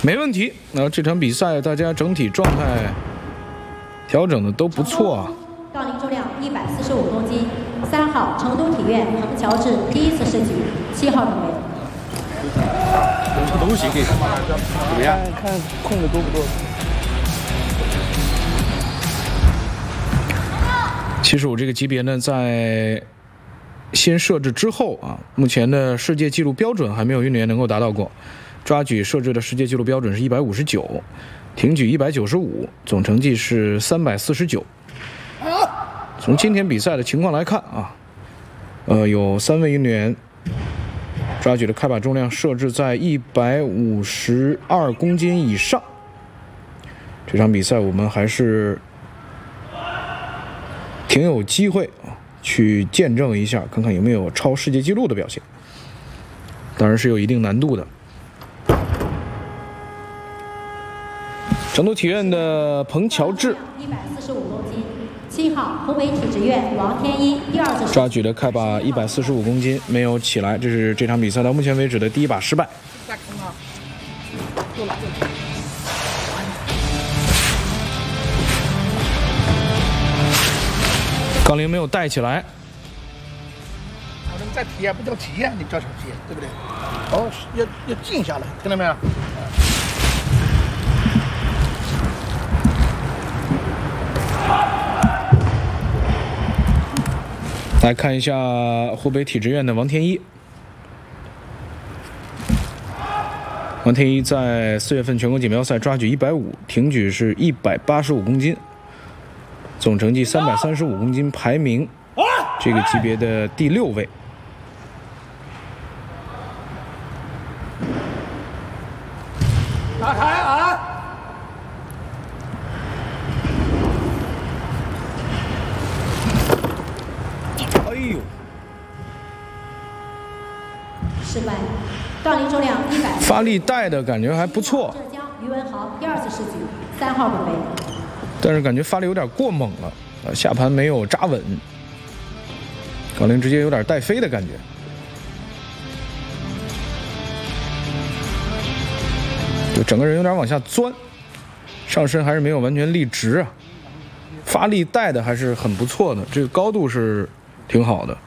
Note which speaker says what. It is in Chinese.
Speaker 1: 没问题。那这场比赛大家整体状态调整的都不错啊。
Speaker 2: 杠铃重量145公斤，3号成都体院彭乔治第一次试举，7号准备。
Speaker 3: 有东西给怎么样？
Speaker 4: 看控的多不多。
Speaker 1: 75这个级别呢，在新设置之后啊，目前的世界纪录标准还没有运动员能够达到过。抓举设置的世界纪录标准是159，挺举195，总成绩是349。从今天比赛的情况来看啊，有3位运动员抓举的开把重量设置在152公斤以上。这场比赛我们还是挺有机会啊，去见证一下，看看有没有超世界纪录的表现。当然是有一定难度的。成都体院的彭乔治
Speaker 2: 145公斤，7号湖北体制院王天一第二次
Speaker 1: 抓举的开把145公斤没有起来，这是这场比赛到目前为止的第一把失败。杠铃没有带起来。
Speaker 4: 我们再提也不叫提呀，你叫什么提？对不对？哦，要静下来，听到没有？
Speaker 1: 来看一下湖北体制院的王天一。王天一在4月份全国锦标赛抓举150，挺举是185公斤，总成绩335公斤，排名这个级别的第6位。
Speaker 4: 打开啊！
Speaker 1: 哎呦，
Speaker 2: 失败。杠铃重量100。
Speaker 1: 发力带的感觉还不错。
Speaker 2: 浙江于文豪第二次试举，3号准备。
Speaker 1: 但是感觉发力有点过猛了，下盘没有扎稳，杠铃直接有点带飞的感觉。就整个人有点往下钻，上身还是没有完全立直啊。发力带的还是很不错的，这个高度是挺好的。